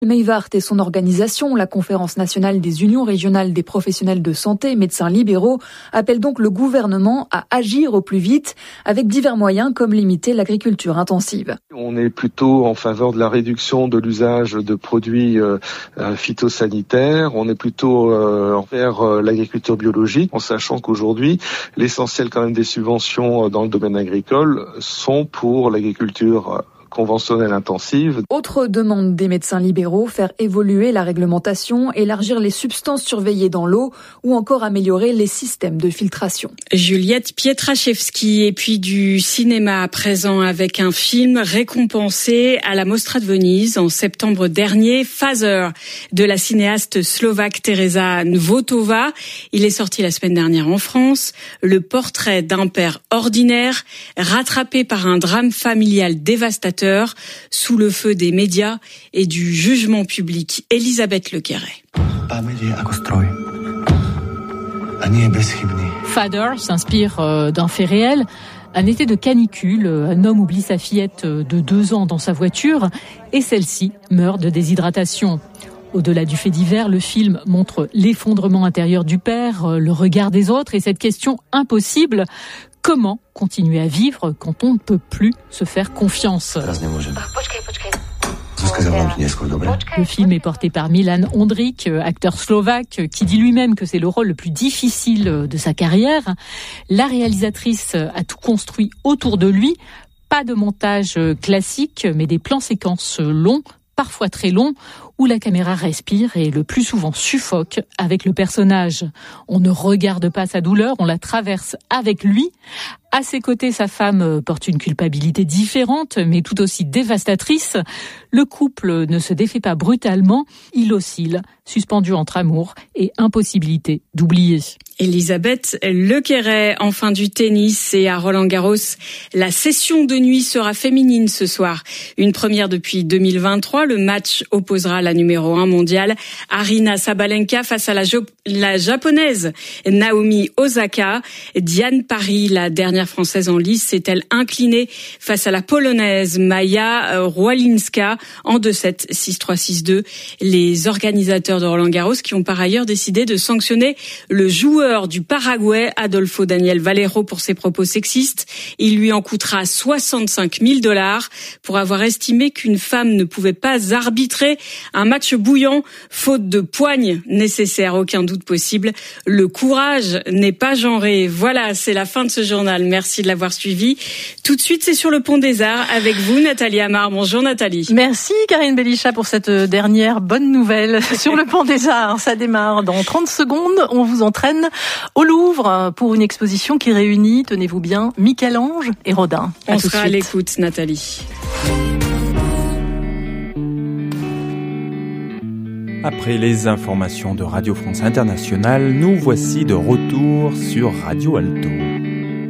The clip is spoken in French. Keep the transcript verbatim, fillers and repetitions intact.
Meivart et son organisation, la Conférence nationale des unions régionales des professionnels de santé, médecins libéraux, appellent donc le gouvernement à agir au plus vite avec divers moyens comme limiter l'agriculture intensive. On est plutôt en faveur de la réduction de l'usage de produits euh, phytosanitaires. On est plutôt euh, envers euh, l'agriculture biologique, en sachant qu'aujourd'hui, l'essentiel quand même des subventions dans le domaine agricole sont pour l'agriculture conventionnelle intensive. Autre demande des médecins libéraux, faire évoluer la réglementation, élargir les substances surveillées dans l'eau ou encore améliorer les systèmes de filtration. Juliette Pietraszewski, et puis du cinéma à présent avec un film récompensé à la Mostra de Venise en septembre dernier, Father, de la cinéaste slovaque Teresa Nvotova. Il est sorti la semaine dernière en France. Le portrait d'un père ordinaire rattrapé par un drame familial dévastateur sous le feu des médias et du jugement public. Elisabeth Lequeret. Father s'inspire d'un fait réel. Un été de canicule, un homme oublie sa fillette de deux ans dans sa voiture et celle-ci meurt de déshydratation. Au-delà du fait divers, le film montre l'effondrement intérieur du père, le regard des autres et cette question impossible: comment continuer à vivre quand on ne peut plus se faire confiance? Le film est porté par Milan Ondrić, acteur slovaque, qui dit lui-même que c'est le rôle le plus difficile de sa carrière. La réalisatrice a tout construit autour de lui. Pas de montage classique, mais des plans séquences longs, parfois très longs, où la caméra respire et le plus souvent suffoque avec le personnage. On ne regarde pas sa douleur, on la traverse avec lui. À ses côtés, sa femme porte une culpabilité différente, mais tout aussi dévastatrice. Le couple ne se défait pas brutalement, il oscille, suspendu entre amour et impossibilité d'oublier. Elisabeth Lequeret, en fin du tennis et à Roland-Garros, la session de nuit sera féminine ce soir. Une première depuis deux mille vingt-trois, le match opposera la numéro un mondiale Aryna Sabalenka face à la, jo- la japonaise Naomi Osaka. Diane Parry, la dernière française en lice, s'est-elle inclinée face à la polonaise Maja Rołańska en deux sept, six trois, six deux. Les organisateurs de Roland-Garros qui ont par ailleurs décidé de sanctionner le joueur du Paraguay, Adolfo Daniel Valero, pour ses propos sexistes. Il lui en coûtera soixante-cinq mille dollars pour avoir estimé qu'une femme ne pouvait pas arbitrer un match bouillant, faute de poigne nécessaire, aucun doute possible. Le courage n'est pas genré. Voilà, c'est la fin de ce journal. Merci de l'avoir suivi. Tout de suite, c'est sur le Pont des Arts avec vous, Nathalie Amar. Bonjour Nathalie. Merci Karine Belichat pour cette dernière bonne nouvelle. Sur le Pont des Arts, ça démarre dans trente secondes. On vous entraîne au Louvre pour une exposition qui réunit, tenez-vous bien, Michel-Ange et Rodin. On sera à l'écoute, Nathalie. Après les informations de Radio France Internationale, nous voici de retour sur Radio Alto.